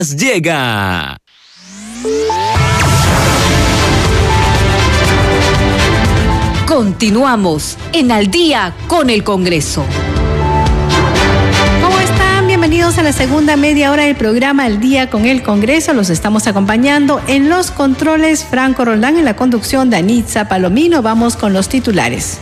Llega. Continuamos en Al Día con el Congreso. ¿Cómo están? Bienvenidos a la segunda media hora del programa Al Día con el Congreso. Los estamos acompañando en los controles Franco Roldán, en la conducción Danitza Palomino. Vamos con los titulares.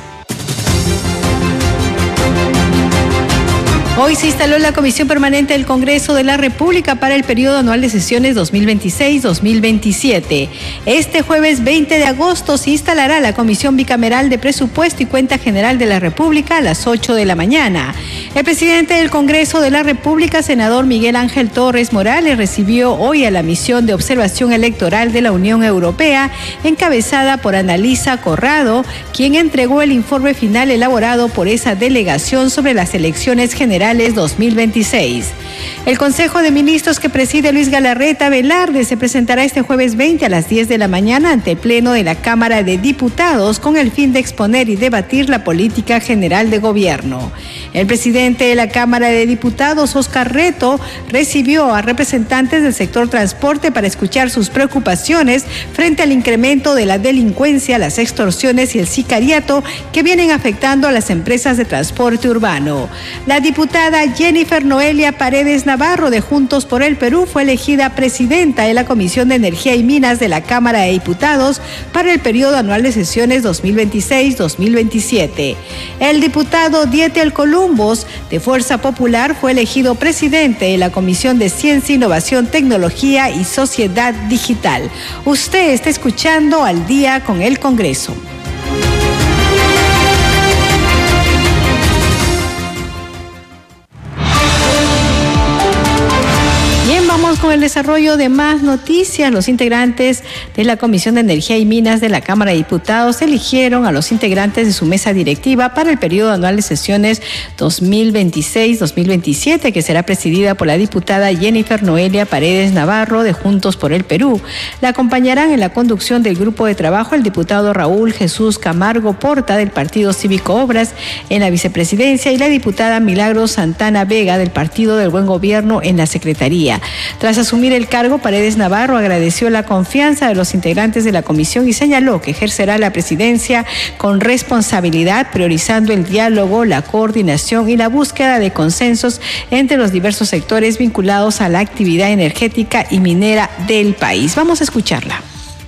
Hoy se instaló la Comisión Permanente del Congreso de la República para el periodo anual de sesiones 2026-2027. Este jueves 20 de agosto se instalará la Comisión Bicameral de Presupuesto y Cuenta General de la República a las 8 de la mañana. El presidente del Congreso de la República, senador Miguel Ángel Torres Morales, recibió hoy a la misión de observación electoral de la Unión Europea, encabezada por Annalisa Corrado, quien entregó el informe final elaborado por esa delegación sobre las elecciones generales 2026. El Consejo de Ministros que preside Luis Galarreta Velarde se presentará este jueves 20 a las 10 de la mañana ante el Pleno de la Cámara de Diputados con el fin de exponer y debatir la política general de gobierno. El presidente de la Cámara de Diputados, Óscar Reto, recibió a representantes del sector transporte para escuchar sus preocupaciones frente al incremento de la delincuencia, las extorsiones y el sicariato que vienen afectando a las empresas de transporte urbano. La diputada Jennifer Noelia Paredes Navarro de Juntos por el Perú fue elegida presidenta de la Comisión de Energía y Minas de la Cámara de Diputados para el periodo anual de sesiones 2026-2027. El diputado Dietel Columbus de Fuerza Popular fue elegido presidente de la Comisión de Ciencia, Innovación, Tecnología y Sociedad Digital. Usted está escuchando Al Día con el Congreso. Con el desarrollo de más noticias, los integrantes de la Comisión de Energía y Minas de la Cámara de Diputados eligieron a los integrantes de su mesa directiva para el periodo anual de sesiones 2026-2027, que será presidida por la diputada Jennifer Noelia Paredes Navarro de Juntos por el Perú. La acompañarán en la conducción del grupo de trabajo el diputado Raúl Jesús Camargo Porta del Partido Cívico Obras en la vicepresidencia y la diputada Milagros Santana Vega del Partido del Buen Gobierno en la secretaría. Tras asumir el cargo, Paredes Navarro agradeció la confianza de los integrantes de la comisión y señaló que ejercerá la presidencia con responsabilidad, priorizando el diálogo, la coordinación y la búsqueda de consensos entre los diversos sectores vinculados a la actividad energética y minera del país. Vamos a escucharla.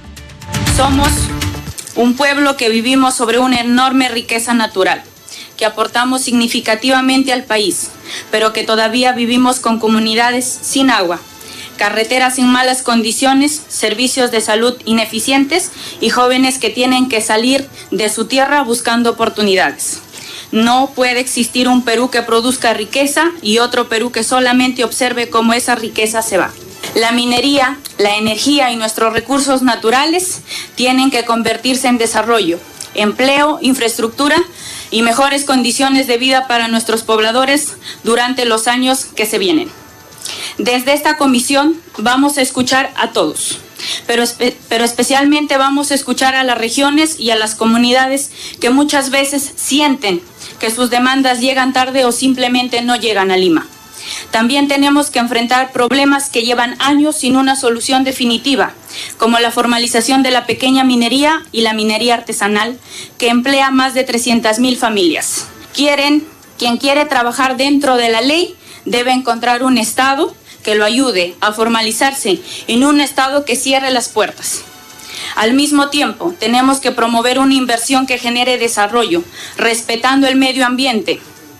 Somos un pueblo que vivimos sobre una enorme riqueza natural, que aportamos significativamente al país, pero que todavía vivimos con comunidades sin agua, carreteras en malas condiciones, servicios de salud ineficientes y jóvenes que tienen que salir de su tierra buscando oportunidades. No puede existir un Perú que produzca riqueza y otro Perú que solamente observe cómo esa riqueza se va. La minería, la energía y nuestros recursos naturales tienen que convertirse en desarrollo, empleo, infraestructura y mejores condiciones de vida para nuestros pobladores durante los años que se vienen. Desde esta comisión vamos a escuchar a todos, pero especialmente vamos a escuchar a las regiones y a las comunidades que muchas veces sienten que sus demandas llegan tarde o simplemente no llegan a Lima. También tenemos que enfrentar problemas que llevan años sin una solución definitiva, como la formalización de la pequeña minería y la minería artesanal, que emplea más de 300,000 familias. Quien quiere trabajar dentro de la ley debe encontrar un Estado que lo ayude a formalizarse en un Estado que cierre las puertas. Al mismo tiempo, tenemos que promover una inversión que genere desarrollo, respetando el medio ambiente,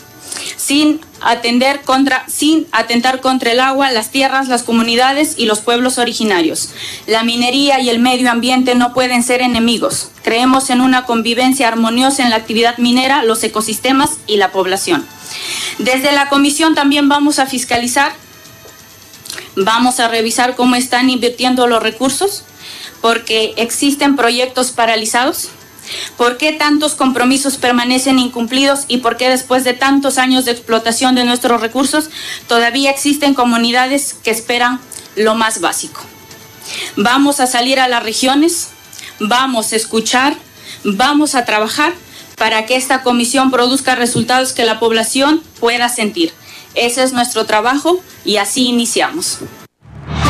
sin atentar contra el agua, las tierras, las comunidades y los pueblos originarios. La minería y el medio ambiente no pueden ser enemigos. Creemos en una convivencia armoniosa en la actividad minera, los ecosistemas y la población. Desde la comisión también vamos a fiscalizar, vamos a revisar cómo están invirtiendo los recursos, porque existen proyectos paralizados. ¿Por qué tantos compromisos permanecen incumplidos y por qué después de tantos años de explotación de nuestros recursos todavía existen comunidades que esperan lo más básico? Vamos a salir a las regiones, vamos a escuchar, vamos a trabajar para que esta comisión produzca resultados que la población pueda sentir. Ese es nuestro trabajo y así iniciamos.